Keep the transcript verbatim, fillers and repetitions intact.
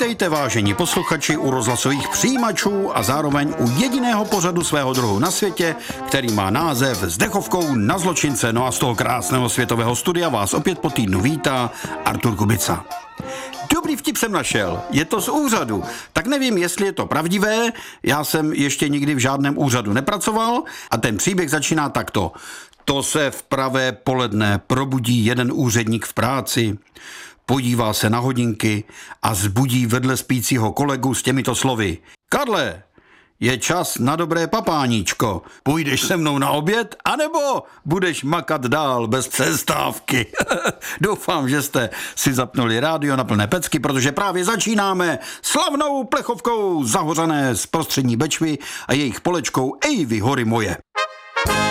Vítejte, vážení posluchači, u rozhlasových přijímačů a zároveň u jediného pořadu svého druhu na světě, který má název S dechovkou na zločince. No a z toho krásného světového studia vás opět po týdnu vítá Artur Kubica. Dobrý vtip jsem našel, je to z úřadu. Tak nevím, jestli je to pravdivé, já jsem ještě nikdy v žádném úřadu nepracoval a ten příběh začíná takto. To se v pravé poledne probudí jeden úředník v práci, podívá se na hodinky a zbudí vedle spícího kolegu s těmito slovy. Karle, je čas na dobré papáníčko. Půjdeš se mnou na oběd, anebo budeš makat dál bez přestávky? Doufám, že jste si zapnuli rádio na plné pecky, protože právě začínáme slavnou plechovkou zahořané z prostřední Bečvy a jejich polečkou Ej vy hory moje.